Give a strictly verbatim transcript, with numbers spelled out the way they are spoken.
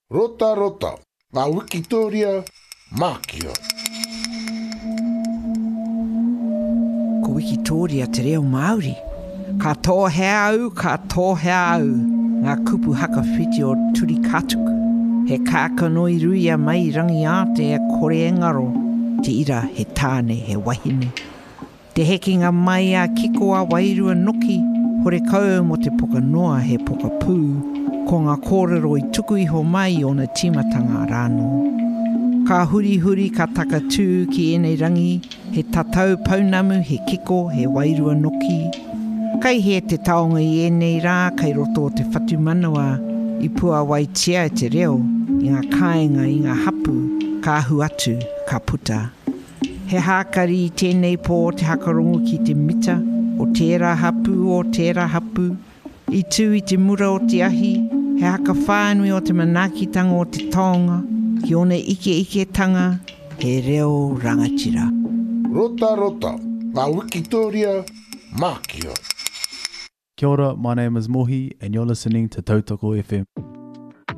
Rota rota, ngā Wikitoria mākia. Ko Wikitoria te reo Māori. Ka tō hea au, ka tō hea au. Ngā kupu haka whiti o turi katuku. He kākanoi ruia mai rangi ate e kore engaro. Te ira he tāne he wahine. Te hekinga mai a kiko a wairua noki. Hore kau mo te poka noa he poka pū. Ko ngā kōrero i tuku iho mai o na timatanga rāno. Ka huri huri ka taka tū ki enei rangi, he tatau paunamu, he kiko, he wairua noki. Kai he te taonga i enei rā, kai roto o te whatu manawa, i pua wai tia e te reo, i ngā kāinga, i ngā hapu, ka ahu atu, ka puta. He hākari i tēnei pō te hakarongo ki te mita, o tērā hapu, o tērā hapu, i tū i te mura o te ahi, he haka whānui o te manakitanga o te taonga, ki one ike ike tanga, he reo rangatira. Rota rota, ngā Wikitoria mākia. Kia ora, my name is Mohi and you're listening to Tautoko F M.